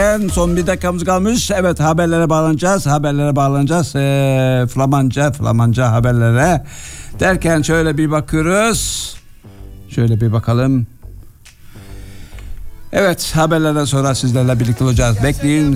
Son bir dakikamız kalmış. Evet, haberlere bağlanacağız. Flamanca haberlere derken şöyle bir bakıyoruz. Şöyle bir bakalım. Evet, haberlerden sonra sizlerle birlikte olacağız. Bekleyin.